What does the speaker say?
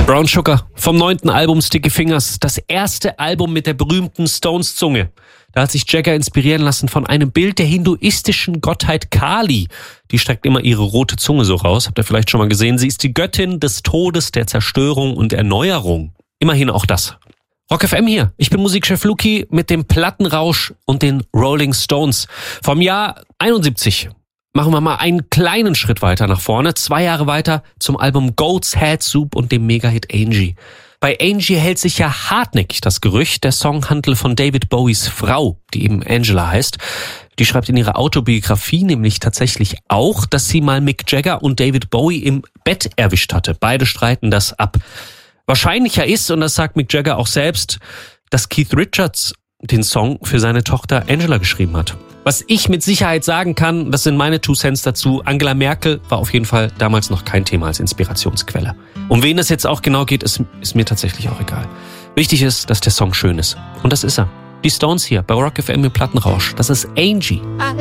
Brown Sugar vom 9. Album Sticky Fingers, das erste Album mit der berühmten Stones-Zunge. Da hat sich Jagger inspirieren lassen von einem Bild der hinduistischen Gottheit Kali. Die streckt immer ihre rote Zunge so raus, habt ihr vielleicht schon mal gesehen. Sie ist die Göttin des Todes, der Zerstörung und Erneuerung. Immerhin auch das. Rock FM hier, ich bin Musikchef Luki mit dem Plattenrausch und den Rolling Stones. Vom Jahr 71 machen wir mal einen kleinen Schritt weiter nach vorne, 2 Jahre weiter zum Album Goat's Head Soup und dem Megahit Angie. Bei Angie hält sich ja hartnäckig das Gerücht, der Song handle von David Bowies Frau, die eben Angela heißt. Die schreibt in ihrer Autobiografie nämlich tatsächlich auch, dass sie mal Mick Jagger und David Bowie im Bett erwischt hatte. Beide streiten das ab. Wahrscheinlicher ist, und das sagt Mick Jagger auch selbst, dass Keith Richards den Song für seine Tochter Angela geschrieben hat. Was ich mit Sicherheit sagen kann, das sind meine 2 Cents dazu. Angela Merkel war auf jeden Fall damals noch kein Thema als Inspirationsquelle. Um wen es jetzt auch genau geht, ist mir tatsächlich auch egal. Wichtig ist, dass der Song schön ist. Und das ist er. Die Stones hier bei Rock FM im Plattenrausch. Das ist Angie.